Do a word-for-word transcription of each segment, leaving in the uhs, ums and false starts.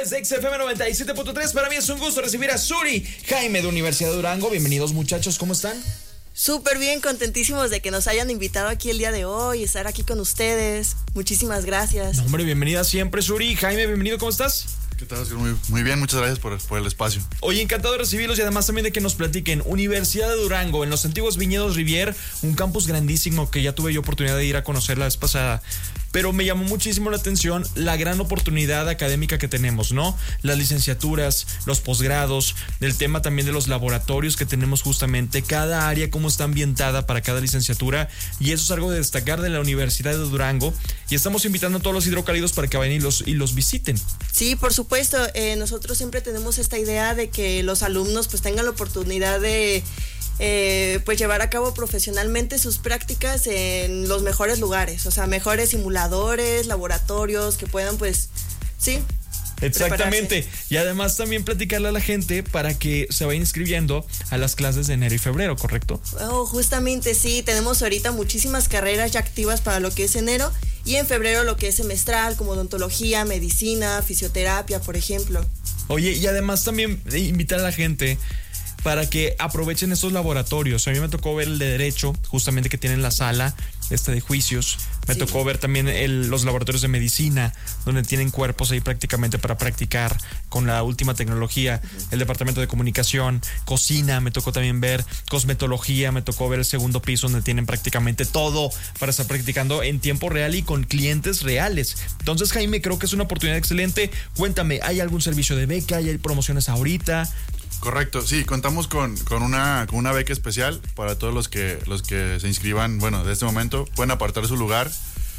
través de X F M noventa y siete punto tres. Para mí es un gusto recibir a Suri Jaime de Universidad de Durango. Bienvenidos, muchachos, ¿cómo están? Súper bien, contentísimos de que nos hayan invitado aquí el día de hoy, estar aquí con ustedes. Muchísimas gracias. No, hombre, bienvenida siempre, Suri. Jaime, bienvenido, ¿cómo estás? ¿Qué tal? Muy, muy bien, muchas gracias por, por el espacio. Oye, encantado de recibirlos y además también de que nos platiquen. Universidad de Durango, en los antiguos viñedos Rivier, un campus grandísimo que ya tuve yo oportunidad de ir a conocer la vez pasada. Pero me llamó muchísimo la atención la gran oportunidad académica que tenemos, ¿no? Las licenciaturas, los posgrados, el tema también de los laboratorios que tenemos justamente, cada área cómo está ambientada para cada licenciatura, y eso es algo de destacar de la Universidad de Durango, y estamos invitando a todos los hidrocálidos para que vayan y los, y los visiten. Sí, por supuesto, eh, nosotros siempre tenemos esta idea de que los alumnos pues tengan la oportunidad de Eh, pues llevar a cabo profesionalmente sus prácticas en los mejores lugares, o sea, mejores simuladores, laboratorios que puedan pues, sí. Exactamente, prepararse. Y además también platicarle a la gente para que se vaya inscribiendo a las clases de enero y febrero, ¿correcto? Oh, justamente sí, tenemos ahorita muchísimas carreras ya activas para lo que es enero y en febrero lo que es semestral, como odontología, medicina, fisioterapia, por ejemplo. Oye, y además también invitar a la gente para que aprovechen estos laboratorios. A mí me tocó ver el de Derecho, justamente que tienen la sala este de juicios. Me sí. tocó ver también el, los laboratorios de Medicina, donde tienen cuerpos ahí prácticamente para practicar con la última tecnología. Uh-huh. El departamento de Comunicación, Cocina, me tocó también ver Cosmetología, me tocó ver el segundo piso, donde tienen prácticamente todo para estar practicando en tiempo real y con clientes reales. Entonces, Jaime, creo que es una oportunidad excelente. Cuéntame, ¿hay algún servicio de beca? ¿Hay promociones ahorita? Correcto, sí, contamos con, con, una, con una beca especial para todos los que, los que se inscriban, bueno, de este momento, pueden apartar su lugar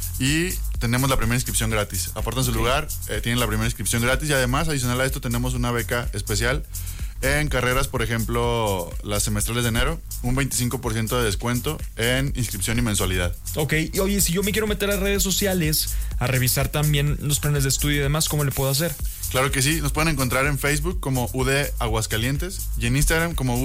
y tenemos la primera inscripción gratis. Apartan su okay. lugar, eh, tienen la primera inscripción gratis y además, adicional a esto, tenemos una beca especial en carreras, por ejemplo, las semestrales de enero, un veinticinco por ciento de descuento en inscripción y mensualidad. Ok, y oye, si yo me quiero meter a redes sociales a revisar también los planes de estudio y demás, ¿cómo le puedo hacer? Claro que sí, nos pueden encontrar en Facebook como U D Aguascalientes y en Instagram como U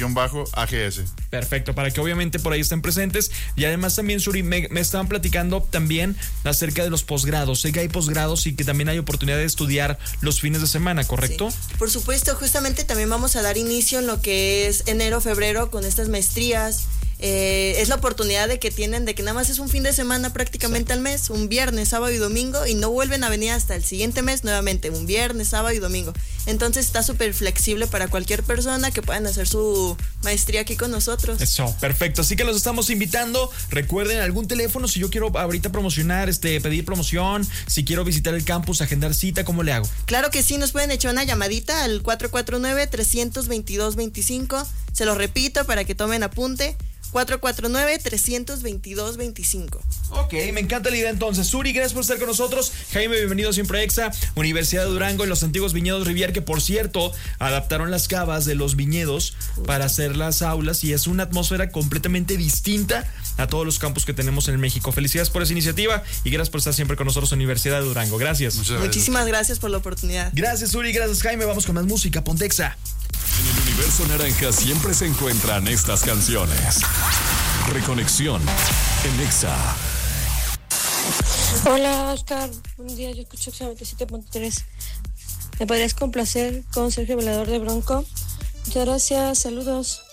D-A G S. Perfecto, para que obviamente por ahí estén presentes. Y además también, Suri, me, me estaban platicando también acerca de los posgrados. Sé que hay posgrados y que también hay oportunidad de estudiar los fines de semana, ¿correcto? Sí, por supuesto, justamente también vamos a dar inicio en lo que es enero, febrero con estas maestrías. Eh, es la oportunidad de que tienen de que nada más es un fin de semana prácticamente al mes, un viernes, sábado y domingo, y no vuelven a venir hasta el siguiente mes nuevamente, un viernes, sábado y domingo. Entonces está súper flexible para cualquier persona que puedan hacer su maestría aquí con nosotros. Eso, perfecto, así que los estamos invitando. Recuerden algún teléfono si yo quiero ahorita promocionar, este, pedir promoción, si quiero visitar el campus, agendar cita, ¿cómo le hago? Claro que sí, nos pueden echar una llamadita al cuatro cuatro nueve, tres dos dos, dos cinco. Se lo repito para que tomen apunte. cuatro cuatro nueve, tres dos dos, dos cinco. Ok, me encanta la idea entonces. Suri, gracias por estar con nosotros. Jaime, bienvenido siempre a Exa. Universidad de Durango, en los antiguos viñedos Rivier, que por cierto, adaptaron las cavas de los viñedos para hacer las aulas y es una atmósfera completamente distinta a todos los campus que tenemos en México. Felicidades por esa iniciativa y gracias por estar siempre con nosotros, Universidad de Durango. Gracias. Muchas gracias. Muchísimas gracias por la oportunidad. Gracias, Suri, gracias, Jaime. Vamos con más música. Ponte Exa. En el universo naranja siempre se encuentran estas canciones. Reconexión en Exa. Hola, Oscar. Buenos días, yo escucho Exa noventa y siete punto tres. ¿Me podrías complacer con Sergio Velador de Bronco? Muchas gracias, saludos.